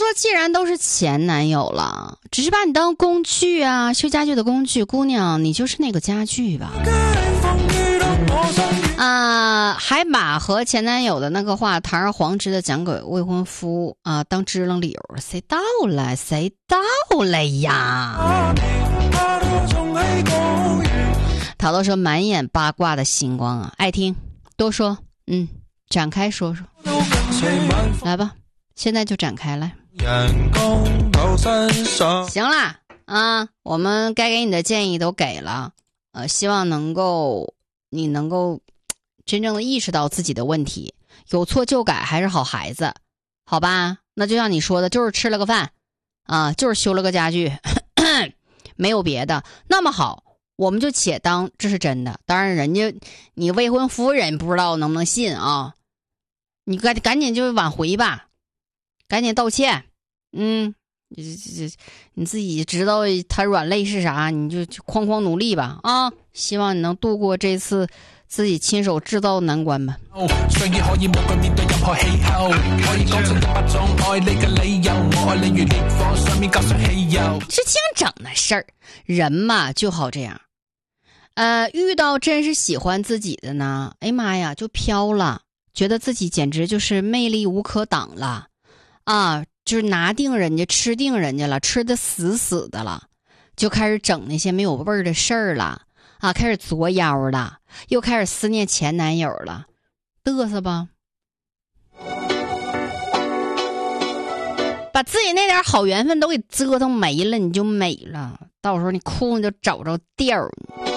既然都是前男友了，只是把你当工具啊，修家具的工具，姑娘，你就是那个家具吧。还把和前男友的那个话堂而皇之的讲给未婚夫啊，当支棱理由，谁到了呀？淘淘说满眼八卦的星光啊，爱听多说，展开说说，来吧，现在就展开来。行啦啊，我们该给你的建议都给了，希望你能够真正的意识到自己的问题，有错就改，还是好孩子，好吧？那就像你说的，就是吃了个饭啊，就是修了个家具，没有别的。那么好，我们就且当这是真的。当然，你未婚夫人不知道能不能信啊？你赶紧就挽回吧，赶紧道歉。你自己知道他软肋是啥，你就哐努力吧啊！希望你能度过这次自己亲手制造的难关吧。是净整的事儿，人嘛就好这样。遇到真是喜欢自己的呢，哎妈呀，就飘了，觉得自己简直就是魅力无可挡了啊！就是拿定人家，吃定人家了，吃的死的了，就开始整那些没有味儿的事儿了啊，开始作妖了，又开始思念前男友了，嘚瑟吧，把自己那点好缘分都给折腾没了，你就美了，到时候你哭你就找着调儿，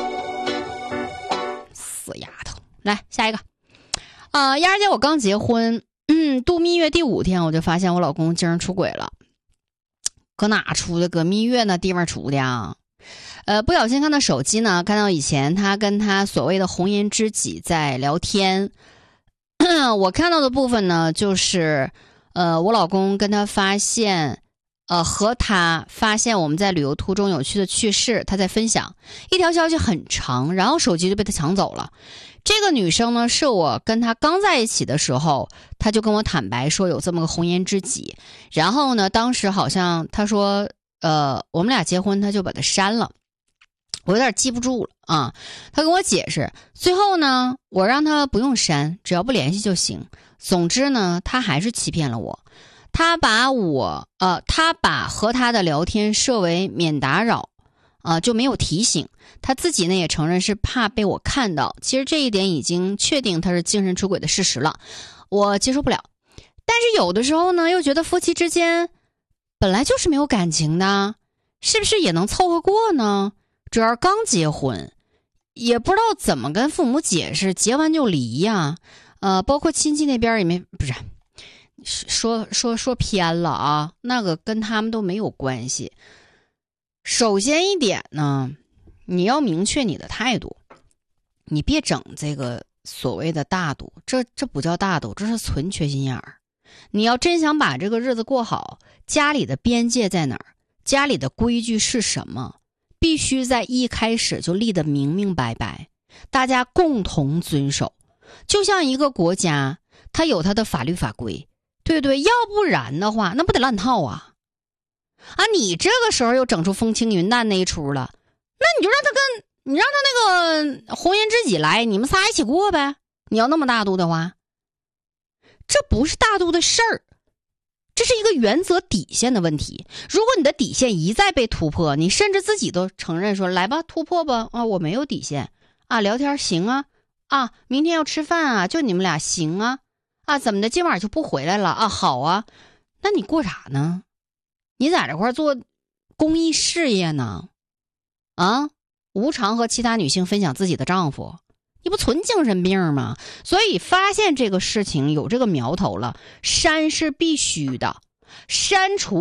死丫头。来下一个丫儿姐，我刚结婚度蜜月第5天，我就发现我老公竟然出轨了。搁哪出的？搁蜜月那地方出的啊？不小心看到手机呢，看到以前他跟他所谓的红颜知己在聊天。我看到的部分呢，就是我老公跟他和他发现我们在旅游途中有趣的趣事，他在分享一条消息很长，然后手机就被他抢走了。这个女生呢，是我跟她刚在一起的时候，她就跟我坦白说有这么个红颜知己。然后呢，当时好像她说，我们俩结婚，她就把它删了。我有点记不住了啊。她跟我解释，最后呢，我让她不用删，只要不联系就行。总之呢，她还是欺骗了我。她把和她的聊天设为免打扰。就没有提醒，他自己呢也承认是怕被我看到。其实这一点已经确定他是精神出轨的事实了，我接受不了。但是有的时候呢，又觉得夫妻之间本来就是没有感情的，是不是也能凑合过呢？主要是刚结婚，也不知道怎么跟父母解释，结完就离呀。包括亲戚那边也没，不是说偏了啊，那个跟他们都没有关系。首先一点呢，你要明确你的态度，你别整这个所谓的大度，这不叫大度，这是纯缺心眼儿。你要真想把这个日子过好，家里的边界在哪儿，家里的规矩是什么，必须在一开始就立得明明白白，大家共同遵守。就像一个国家，它有它的法律法规，对不对？要不然的话，那不得乱套啊！你这个时候又整出风轻云淡那一出了，那你就让他那个红颜知己来，你们仨一起过呗。你要那么大度的话，这不是大度的事儿，这是一个原则底线的问题。如果你的底线一再被突破，你甚至自己都承认说来吧，突破吧我没有底线聊天行啊明天要吃饭就你们俩行怎么的今晚就不回来了好啊，那你过啥呢？你在这块做公益事业呢无偿和其他女性分享自己的丈夫，你不纯精神病吗？所以发现这个事情有这个苗头了，删是必须的，删除